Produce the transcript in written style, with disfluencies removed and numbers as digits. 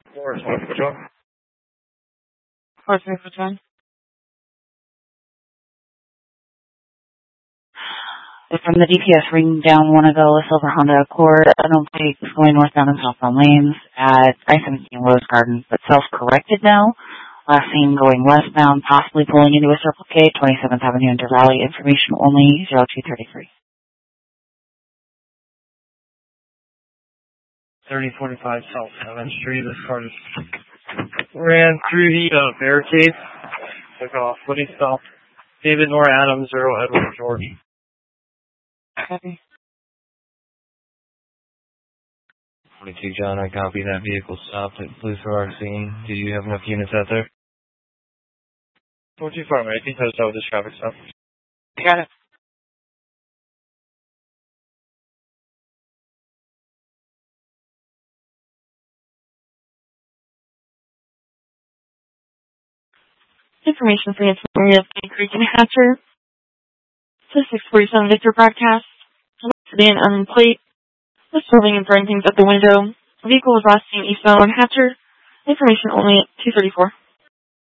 Forest, which one? Forest, which one? From the DPS, ring down one of the silver Honda Accord. I don't think it's going northbound and southbound lanes at I-17 Rose Garden, but self-corrected now. Last seen going westbound, possibly pulling into a Circle K, 27th Avenue Inter Valley. Information only 0233. 3045 South 7th Street. This car just ran through the barricade. Took off. When he stopped, David Nora Adams, 0 Edward George. Copy. 42 John, I copy. That vehicle stopped at Blue Ferrari scene. Do you have enough units out there? 42 Farm, I think that's out with this traffic stop. Got it. Information for the area of Bay Creek and Hatcher. To 647 Victor broadcast. Sedan on plate. Was serving and throwing things out the window. The vehicle was last seen eastbound on Hatcher. Information only at 234.